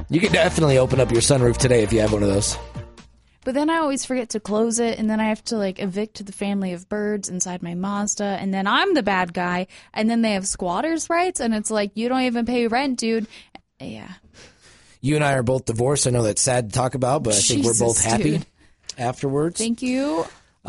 You could definitely open up your sunroof today if you have one of those. But then I always forget to close it, and then I have to, like, evict the family of birds inside my Mazda, and then I'm the bad guy, and then they have squatters' rights, and it's like, you don't even pay rent, dude. Yeah. You and I are both divorced. I know that's sad to talk about, but I think we're both happy afterwards. Thank you.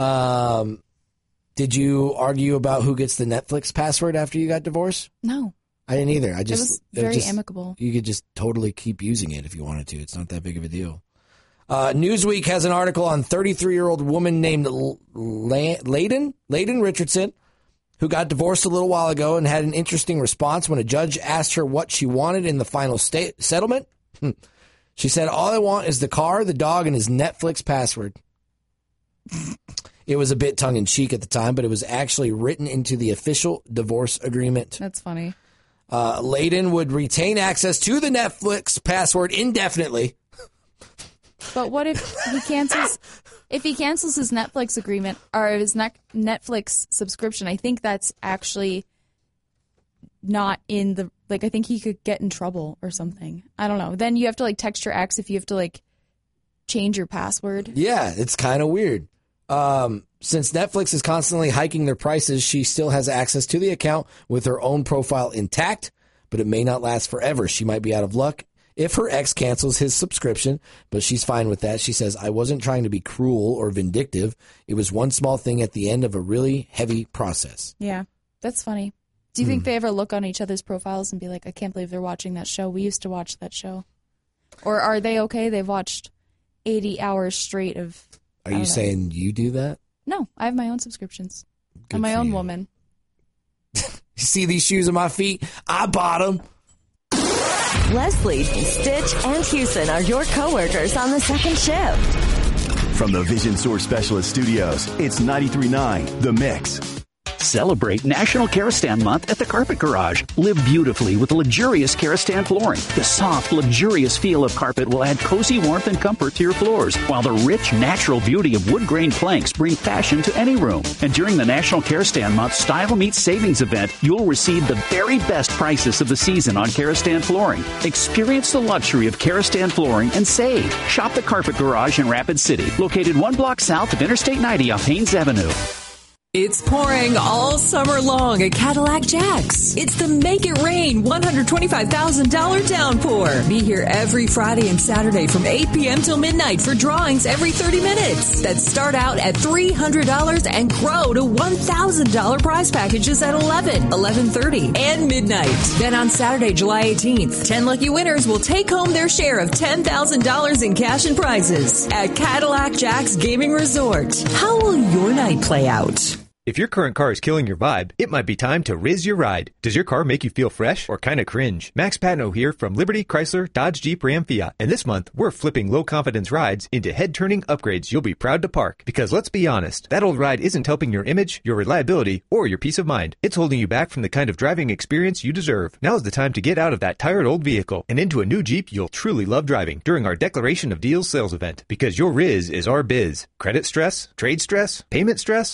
Did you argue about who gets the Netflix password after you got divorced? No. I didn't either. It was very amicable. You could just totally keep using it if you wanted to. It's not that big of a deal. Newsweek has an article on 33-year-old woman named Layden Richardson, who got divorced a little while ago and had an interesting response when a judge asked her what she wanted in the final settlement. She said, "All I want is the car, the dog, and his Netflix password." It was a bit tongue-in-cheek at the time, but it was actually written into the official divorce agreement. That's funny. Layden would retain access to the Netflix password indefinitely. But what if he cancels? If he cancels his Netflix agreement or his Netflix subscription, I think that's actually not in the, like, I think he could get in trouble or something. I don't know. Then you have to, like, text your ex if you have to, like, change your password. Yeah, it's kind of weird. Since Netflix is constantly hiking their prices, she still has access to the account with her own profile intact, but it may not last forever. She might be out of luck if her ex cancels his subscription, but she's fine with that. She says, "I wasn't trying to be cruel or vindictive. It was one small thing at the end of a really heavy process." Yeah, that's funny. Do you think they ever look on each other's profiles and be like, "I can't believe they're watching that show. We used to watch that show." Or are they okay? They've watched 80 hours straight of... Are you saying you do that? No, I have my own subscriptions. Good I'm my for own you. woman. You see these shoes on my feet? I bought them. Leslie, Stitch, and Houston are your coworkers on the second shift. From the Vision Source Specialist Studios, it's 93.9 The Mix. Celebrate National Karastan Month at the Carpet Garage. Live beautifully with luxurious Karastan flooring. The soft, luxurious feel of carpet will add cozy warmth and comfort to your floors, while the rich, natural beauty of wood grain planks bring fashion to any room. And during the National Karastan Month Style Meets Savings event, you'll receive the very best prices of the season on Karastan flooring. Experience the luxury of Karastan flooring and save. Shop the Carpet Garage in Rapid City, located 1 block south of Interstate 90 off Haynes Avenue. It's pouring all summer long at Cadillac Jack's. It's the Make It Rain $125,000 downpour. Be here every Friday and Saturday from 8 p.m. till midnight for drawings every 30 minutes that start out at $300 and grow to $1,000 prize packages at 11, 11:30, and midnight. Then on Saturday, July 18th, 10 lucky winners will take home their share of $10,000 in cash and prizes at Cadillac Jack's Gaming Resort. How will your night play out? If your current car is killing your vibe, it might be time to Riz your ride. Does your car make you feel fresh or kind of cringe? Max Patno here from Liberty, Chrysler, Dodge, Jeep, Ram, Fiat. And this month, we're flipping low-confidence rides into head-turning upgrades you'll be proud to park. Because let's be honest, that old ride isn't helping your image, your reliability, or your peace of mind. It's holding you back from the kind of driving experience you deserve. Now's the time to get out of that tired old vehicle and into a new Jeep you'll truly love driving during our Declaration of Deals sales event. Because your Riz is our biz. Credit stress? Trade stress? Payment stress?